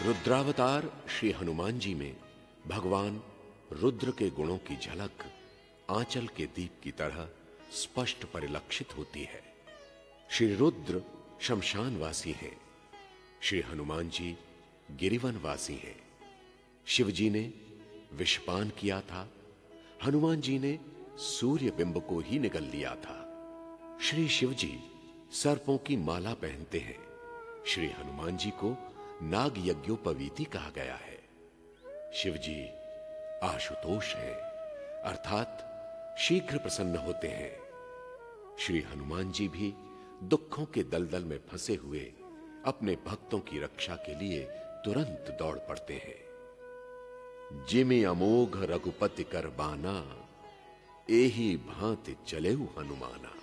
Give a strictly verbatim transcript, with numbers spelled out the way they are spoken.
रुद्रावतार श्री हनुमान जी में भगवान रुद्र के गुणों की झलक आंचल के दीप की तरह स्पष्ट परिलक्षित होती है। श्री रुद्र शमशानवासी हैं, श्री हनुमान जी गिरिवनवासी हैं। शिव जी ने विषपान किया था, हनुमान जी ने सूर्य बिंब को ही निगल लिया था। श्री शिव जी सर्पों की माला पहनते हैं, श्री हनुमान जी को नाग यज्ञोपवीति कहा गया है। शिव जी आशुतोष हैं, अर्थात शीघ्र प्रसन्न होते हैं। श्री हनुमान जी भी दुखों के दलदल में फंसे हुए अपने भक्तों की रक्षा के लिए तुरंत दौड़ पड़ते हैं। जिमि अमोघ रघुपति कर बाना, एही भांति चलेउ हनुमाना।